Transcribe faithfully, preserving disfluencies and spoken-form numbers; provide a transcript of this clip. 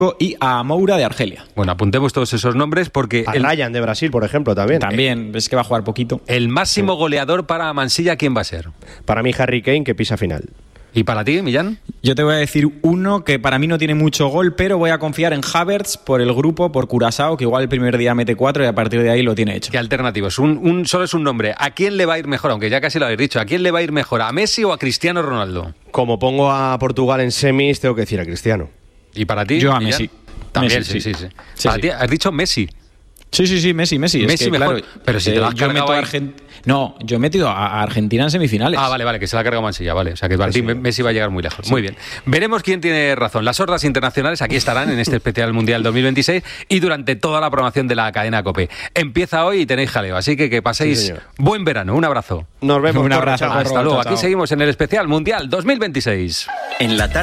y a Moura de Argelia. Bueno, apuntemos todos esos nombres porque... A el, Ryan de Brasil, por ejemplo, también. También, es que va a jugar poquito. El máximo goleador para Mansilla, ¿quién va a ser? Para mí, Harry Kane, que pisa final. ¿Y para ti, Millán? Yo te voy a decir uno que para mí no tiene mucho gol, pero voy a confiar en Havertz por el grupo, por Curaçao, que igual el primer día mete cuatro y a partir de ahí lo tiene hecho. ¿Qué alternativos? Un, un, solo es un nombre. ¿A quién le va a ir mejor? Aunque ya casi lo habéis dicho. ¿A quién le va a ir mejor? ¿A Messi o a Cristiano Ronaldo? Como pongo a Portugal en semis, tengo que decir a Cristiano. ¿Y para ti, Yo a Millán? Messi. También, Messi, sí, sí, sí. sí. Sí, Para sí. ti, has dicho Messi. Sí, sí, sí, Messi, Messi. Messi es que, mejor, claro, pero si te lo has yo cargado meto a ahí. Argent... No, yo he metido a Argentina en semifinales. Ah, vale, vale, que se la ha cargado Mansilla, vale. O sea, que para ti Sí. Messi va a llegar muy lejos. Muy bien. Veremos quién tiene razón. Las hordas internacionales aquí estarán en este especial Mundial dos mil veintiséis y durante toda la programación de la cadena COPE. Empieza hoy y tenéis jaleo, así que que paséis Sí, señor. buen verano. Un abrazo. Nos vemos. Un abrazo. Chao. Hasta Chao, luego. chao. Aquí seguimos en el especial Mundial dos mil veintiséis. En la tarde.